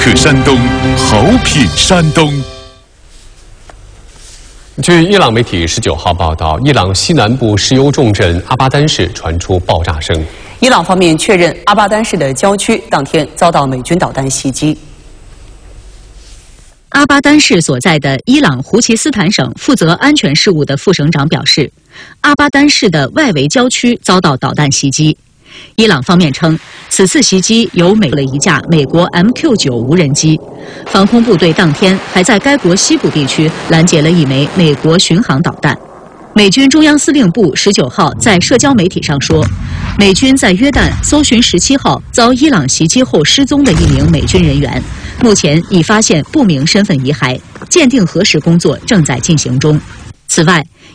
克山东，好品山东。 据伊朗媒体19号报道，伊朗西南部石油重镇阿巴丹市传出爆炸声。 伊朗方面确认，阿巴丹市的郊区当天遭到美军导弹袭击。 阿巴丹市所在的伊朗胡奇斯坦省负责安全事务的副省长表示，阿巴丹市的外围郊区遭到导弹袭击。伊朗方面称，此次袭击由美了一架美国 MQ-9无人机。防空部队当天还在该国西部地区拦截了一枚美国巡航导弹。美军中央司令部19号在社交媒体上说，美军在约旦搜寻17号遭伊朗袭击后失踪的一名美军人员，目前已发现不明身份遗骸，鉴定核实工作正在进行中。此外，